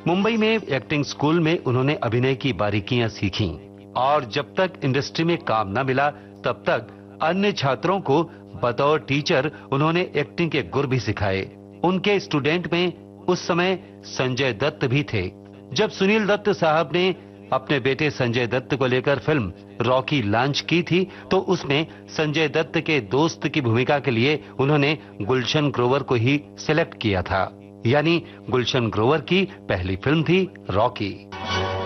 मुंबई में acting school में उन्होंने अभिनय की बारीकियां सीखीं और जब तक इंडस्ट्री में काम न मिला तब तक अन्य छात्रों को बतौर टीचर उन्होंने एक्टिंग के गुर भी सिखाए। उनके स्टूडेंट में उस समय संजय दत्त भी थे। जब सुनील दत्त साहब ने अपने बेटे संजय दत्त को लेकर फिल्म रॉकी लॉन्च की थी तो उसमें संजय दत्त के दोस्त की भूमिका के लिए उन्होंने गुलशन ग्रोवर को ही सिलेक्ट किया था। यानी गुलशन ग्रोवर की पहली फिल्म थी रॉकी।